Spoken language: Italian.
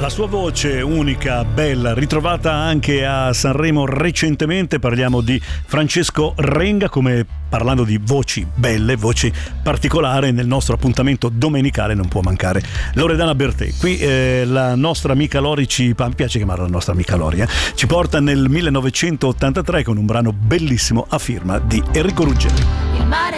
La sua voce unica, bella, ritrovata anche a Sanremo recentemente. Parliamo di Francesco Renga, come parlando di voci belle, voci particolari, nel nostro appuntamento domenicale non può mancare Loredana Bertè. Qui la nostra amica Lori mi piace chiamarla la nostra amica Lori, ci porta nel 1983 con un brano bellissimo a firma di Enrico Ruggeri.